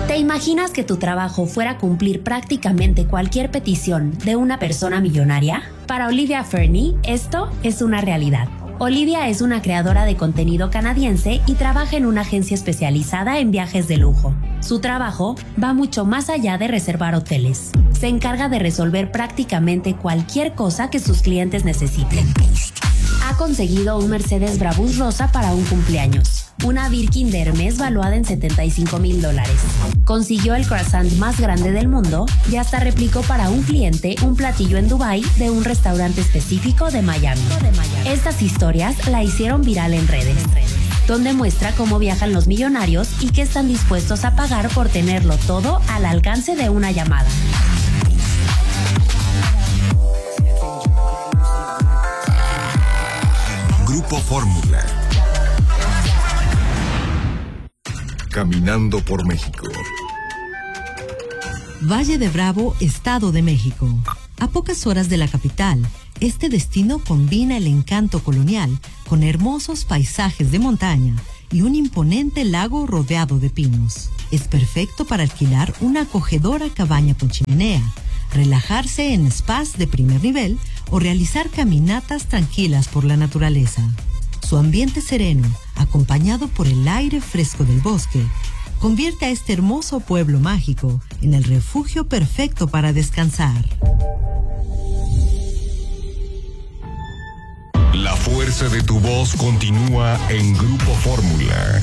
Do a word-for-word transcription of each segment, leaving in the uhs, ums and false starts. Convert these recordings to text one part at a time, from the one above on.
¿Te imaginas que tu trabajo fuera cumplir prácticamente cualquier petición de una persona millonaria? Para Olivia Fernie, esto es una realidad. Olivia es una creadora de contenido canadiense y trabaja en una agencia especializada en viajes de lujo. Su trabajo va mucho más allá de reservar hoteles. Se encarga de resolver prácticamente cualquier cosa que sus clientes necesiten. Ha conseguido un Mercedes Brabus rosa para un cumpleaños, una Birkin de Hermes valuada en setenta y cinco mil dólares. Consiguió el croissant más grande del mundo y hasta replicó para un cliente un platillo en Dubái de un restaurante específico de Miami. Estas historias la hicieron viral en redes, donde muestra cómo viajan los millonarios y qué están dispuestos a pagar por tenerlo todo al alcance de una llamada. Grupo Fórmula. Caminando por México. Valle de Bravo, Estado de México. A pocas horas de la capital, este destino combina el encanto colonial con hermosos paisajes de montaña y un imponente lago rodeado de pinos. Es perfecto para alquilar una acogedora cabaña con chimenea, relajarse en spas de primer nivel o realizar caminatas tranquilas por la naturaleza. Su ambiente sereno, acompañado por el aire fresco del bosque, convierte a este hermoso pueblo mágico en el refugio perfecto para descansar. La fuerza de tu voz continúa en Grupo Fórmula.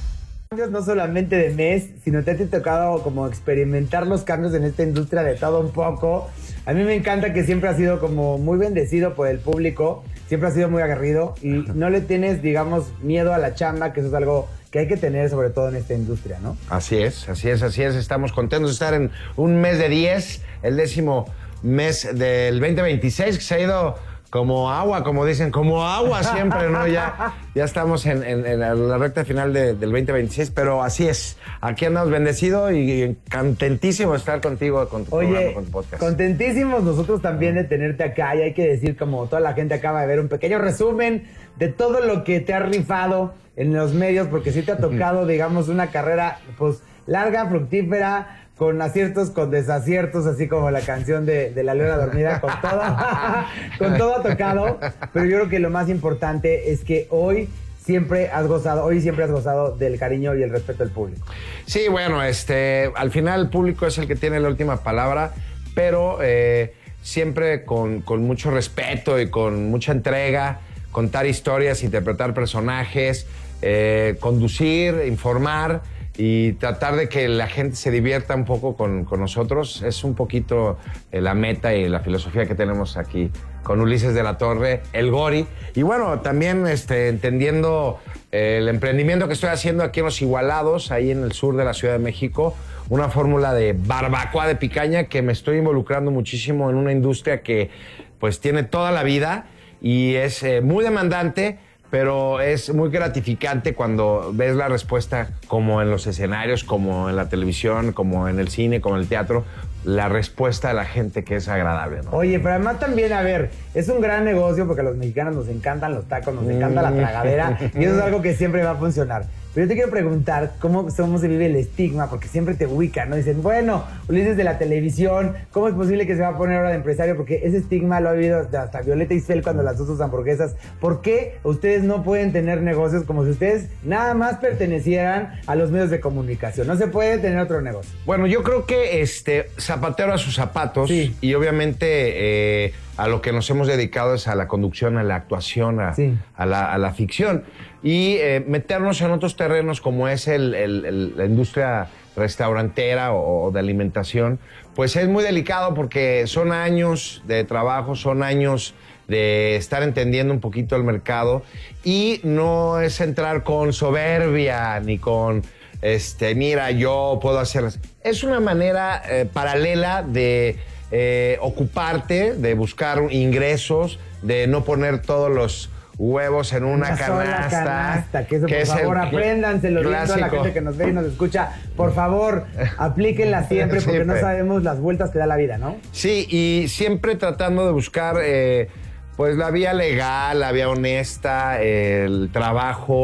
No solamente de mes, sino te ha tocado como experimentar los cambios en esta industria de todo un poco. A mí me encanta que siempre has sido como muy bendecido por el público, siempre has sido muy aguerrido y no le tienes, digamos, miedo a la chamba, que eso es algo que hay que tener sobre todo en esta industria, ¿no? Así es, así es, así es. Estamos contentos de estar en un mes de diez, el décimo mes del veinte veintiséis, que se ha ido como agua, como dicen, como agua siempre, ¿no? Ya, ya estamos en, en, en la recta final de, del veinte veintiséis, pero así es. Aquí andamos bendecido y contentísimo de estar contigo con tu Oye, programa, con tu podcast. Contentísimos nosotros también de tenerte acá y hay que decir, como toda la gente acaba de ver, un pequeño resumen de todo lo que te ha rifado en los medios, porque sí te ha tocado, digamos, una carrera, pues, larga, fructífera, con aciertos, con desaciertos, así como la canción de, de La Leona Dormida, con todo, con todo tocado. Pero yo creo que lo más importante es que hoy siempre has gozado, hoy siempre has gozado del cariño y el respeto del público. Sí, bueno, este, al final el público es el que tiene la última palabra, pero eh, siempre con, con mucho respeto y con mucha entrega, contar historias, interpretar personajes, eh, conducir, informar y tratar de que la gente se divierta un poco con, con nosotros. Es un poquito eh, la meta y la filosofía que tenemos aquí con Ulises de la Torre, el Gori. Y bueno, también este, entendiendo eh, el emprendimiento que estoy haciendo aquí en Los Igualados, ahí en el sur de la Ciudad de México, una fórmula de barbacoa de picaña que me estoy involucrando muchísimo en una industria que pues tiene toda la vida y es eh, muy demandante, pero es muy gratificante cuando ves la respuesta como en los escenarios, como en la televisión, como en el cine, como en el teatro, la respuesta de la gente que es agradable, ¿no? Oye, pero además también, a ver, es un gran negocio porque a los mexicanos nos encantan los tacos, nos encanta la tragadera y eso es algo que siempre va a funcionar. Pero yo te quiero preguntar cómo, cómo se vive el estigma, porque siempre te ubican, ¿no? Dicen, bueno, Ulises de la televisión, ¿cómo es posible que se va a poner ahora de empresario? Porque ese estigma lo ha vivido hasta, hasta Violeta Isfel cuando las dos sus hamburguesas. ¿Por qué ustedes no pueden tener negocios como si ustedes nada más pertenecieran a los medios de comunicación? No se puede tener otro negocio. Bueno, yo creo que este zapatero a sus zapatos, sí. Y obviamente eh, a lo que nos hemos dedicado es a la conducción, a la actuación, a, sí. a, la, a la ficción. Y eh, meternos en otros terrenos como es el, el, el, la industria restaurantera o, o de alimentación, pues es muy delicado porque son años de trabajo, son años de estar entendiendo un poquito el mercado y no es entrar con soberbia ni con, este, mira, yo puedo hacer... Es una manera eh, paralela de eh, ocuparte, de buscar ingresos, de no poner todos los huevos en una, una canasta. canasta. Que eso, que por favor, el, apréndanselo bien a la gente que nos ve y nos escucha. Por favor, aplíquenla siempre porque siempre. No sabemos las vueltas que da la vida, ¿no? Sí, y siempre tratando de buscar eh, pues la vía legal, la vía honesta, el trabajo,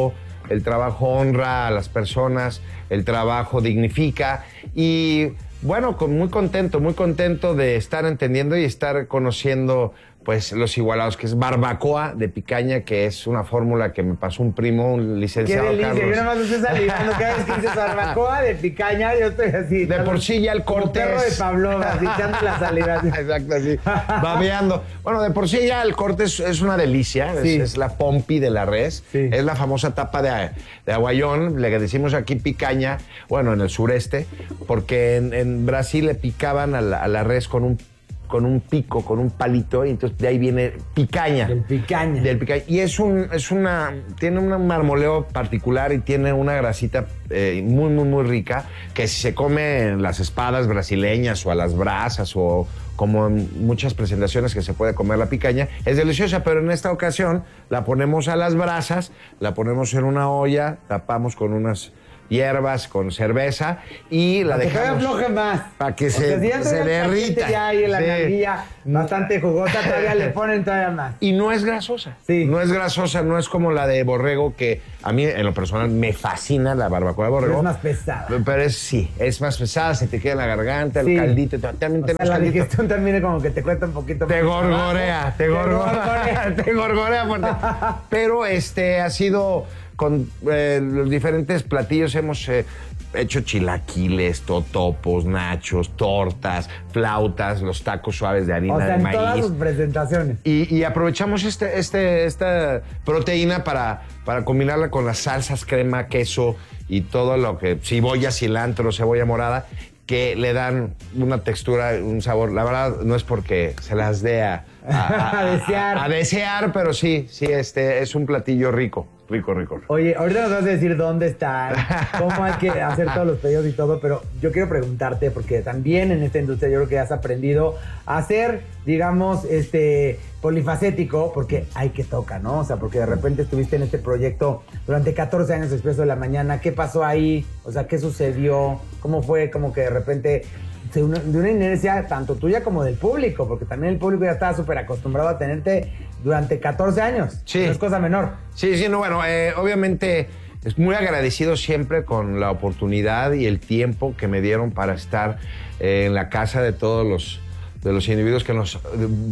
el trabajo honra a las personas, el trabajo dignifica y bueno, con, muy contento, muy contento de estar entendiendo y estar conociendo pues los igualados, que es barbacoa de picaña, que es una fórmula que me pasó un primo, un licenciado Qué delicia, Carlos. yo nada más estoy salivando cada vez que dices barbacoa de picaña, yo estoy así. De por sí ya el como corte perro de es- Pavlova, así, echando la saliva. así. Exacto, así, babeando. Bueno, de por sí ya el corte es, es una delicia, Sí. es, es la pompi de la res, Sí. es la famosa tapa de, de aguayón, le decimos aquí picaña, bueno, en el sureste, porque en, en Brasil le picaban a la, a la res con un con un pico, con un palito, y entonces de ahí viene picaña. Del picaña. Del picaña. Y es un, es una, tiene un marmoleo particular y tiene una grasita eh, muy, muy, muy rica, que si se come en las espadas brasileñas o a las brasas o como en muchas presentaciones que se puede comer la picaña, es deliciosa, pero en esta ocasión la ponemos a las brasas, la ponemos en una olla, tapamos con unas hierbas, con cerveza y la Para que todavía dejamos afloje más. para que O se, sea, si ya se trae el derrita. paquete ya ahí en la Sí. nalguilla bastante jugosa, todavía le ponen todavía más. Y no es grasosa. Sí. No es grasosa, no es como la de borrego, que a mí en lo personal me fascina la barbacoa de borrego. Pero es más pesada. Pero es, sí, es más pesada, se te queda en la garganta, Sí. el caldito, también O sea, tenemos la caldito. digestión también es como que te cuesta un poquito Te más. gorgorea, te Te gorgorea, gorgorea. te gorgorea fuerte. Pero este ha sido con eh, los diferentes platillos, hemos eh, hecho chilaquiles, totopos, nachos, tortas, flautas, los tacos suaves de harina O sea, de en maíz. todas sus presentaciones. Y, y aprovechamos este, este, esta proteína para, para combinarla con las salsas, crema, queso y todo lo que, cebolla, cilantro, cebolla morada, que le dan una textura, un sabor. La verdad, no es porque se las dé a, a- A desear. A, desear, pero sí, sí, este es un platillo rico, rico, rico. Oye, ahorita nos vas a decir dónde están, cómo hay que hacer todos los pedidos y todo, pero yo quiero preguntarte, porque también en esta industria yo creo que has aprendido a ser, digamos, este, polifacético, porque hay que toca, ¿no? O sea, porque de repente estuviste en este proyecto durante catorce años, Expreso de la Mañana. ¿Qué pasó ahí? O sea, ¿qué sucedió? ¿Cómo fue como que de repente de una, de una inercia tanto tuya como del público? Porque también el público ya estaba súper acostumbrado a tenerte durante catorce años. Sí. No es cosa menor. Sí, sí, no, bueno, eh, obviamente es muy agradecido siempre con la oportunidad y el tiempo que me dieron para estar eh, en la casa de todos los, de los individuos que nos eh,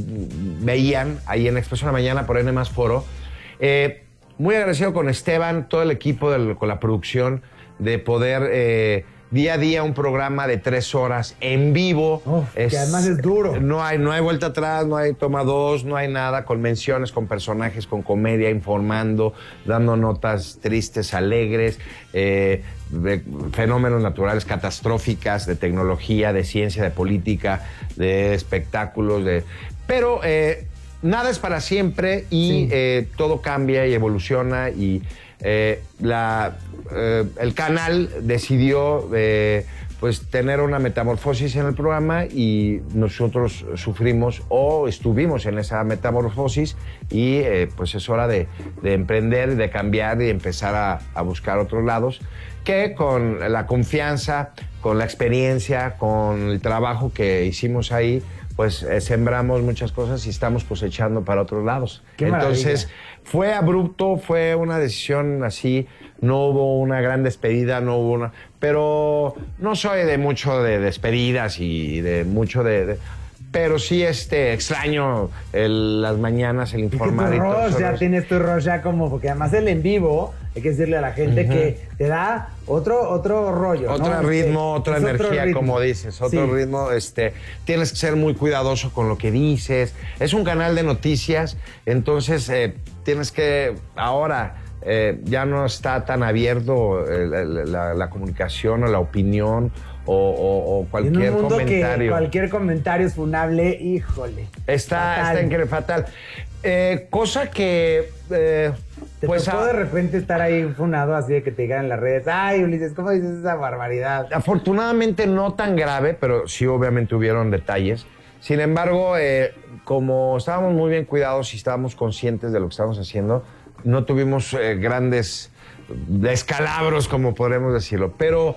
veían ahí en Expreso de la Mañana por N más Foro. Eh, muy agradecido con Esteban, todo el equipo, del- con la producción, de poder eh, día a día un programa de tres horas en vivo. Uf, que además es duro. No hay, no hay vuelta atrás, no hay toma dos, no hay nada, con menciones, con personajes, con comedia, informando, dando notas tristes, alegres, eh, de fenómenos naturales catastróficas, de tecnología, de ciencia, de política, de espectáculos, de... Pero eh, nada es para siempre y Sí. eh, todo cambia y evoluciona y eh, la, eh, el canal decidió eh, pues tener una metamorfosis en el programa y nosotros sufrimos o estuvimos en esa metamorfosis y eh, pues es hora de, de emprender, de cambiar y empezar a, a buscar otros lados que con la confianza, con la experiencia, con el trabajo que hicimos ahí, pues eh, sembramos muchas cosas y estamos cosechando para otros lados. Qué Entonces, maravilla. fue abrupto, fue una decisión así, no hubo una gran despedida, no hubo una... Pero no soy de mucho de despedidas y de mucho de... de- pero sí este, extraño el- las mañanas, el Y que tu informar y todo rush, eso, ya ¿no? tienes tu rush ya como, porque además el en vivo, hay que decirle a la gente que te da otro, otro rollo, Otro ¿no? ritmo, Este, otra es otro energía, ritmo. como dices, otro Sí. ritmo, este, tienes que ser muy cuidadoso con lo que dices. Es un canal de noticias, entonces eh, tienes que ahora eh, ya no está tan abierto eh, la, la- la comunicación o la opinión o, o- o En cualquier un mundo comentario. que cualquier comentario es funable, híjole. Está, fatal. está increíble, fatal. Eh, cosa que eh, Te pues tocó a- de repente estar ahí funado así de que te digan en las redes, ay Ulises, ¿cómo dices esa barbaridad? Afortunadamente no tan grave, pero sí obviamente hubieron detalles. Sin embargo, eh, como estábamos muy bien cuidados y estábamos conscientes de lo que estábamos haciendo, no tuvimos eh, grandes descalabros, como podremos decirlo. Pero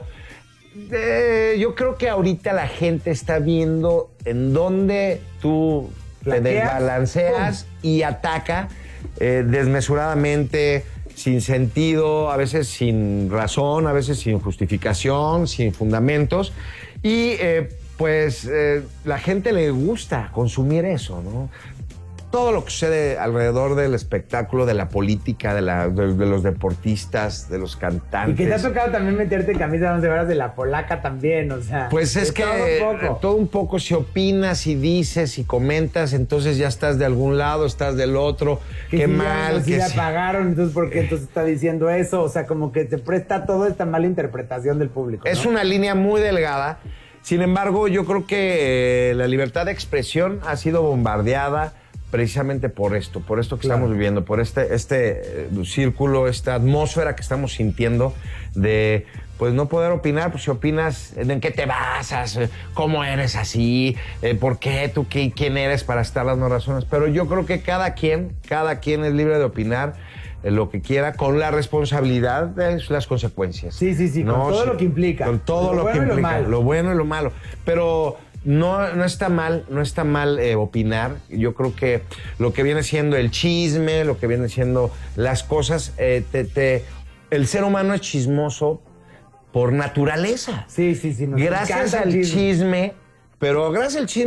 eh, yo creo que ahorita la gente está viendo en dónde tú te Flaqueas, desbalanceas y ataca eh, desmesuradamente, sin sentido, a veces sin razón, a veces sin justificación, sin fundamentos. Y eh, pues eh, la gente le gusta consumir eso, ¿no? Todo lo que sucede alrededor del espectáculo, de la política, de, la, de, de los deportistas, de los cantantes. Y que te ha tocado también meterte camisa de once varas de la polaca también, o sea. Pues es que todo un poco. todo un poco, si opinas, y dices, y comentas, entonces ya estás de algún lado, estás del otro. Que Qué si mal. Ya, si que ya si- pagaron, entonces ¿por qué entonces está diciendo eso? O sea, como que te presta toda esta mala interpretación del público, ¿no? Es una línea muy delgada. Sin embargo, yo creo que eh, la libertad de expresión ha sido bombardeada precisamente por esto, por esto que Claro. estamos viviendo, por este, este eh, círculo, esta atmósfera que estamos sintiendo de, pues, no poder opinar. Pues si opinas, ¿en qué te basas? ¿Cómo eres así? Eh, ¿Por qué? ¿Tú qué, quién eres para estar dando razones? Pero yo creo que cada quien, cada quien es libre de opinar eh, lo que quiera, con la responsabilidad de las consecuencias. Sí, sí, sí, con todo lo que implica. Con todo Lo lo, que bueno y lo implica. malo. Lo bueno y lo malo. Pero no, no está mal, no está mal eh, opinar. Yo creo que lo que viene siendo el chisme, lo que viene siendo las cosas, eh, te, te- el ser humano es chismoso por naturaleza. Sí, sí, sí. nos Gracias encanta el al chisme. chisme, pero gracias al chisme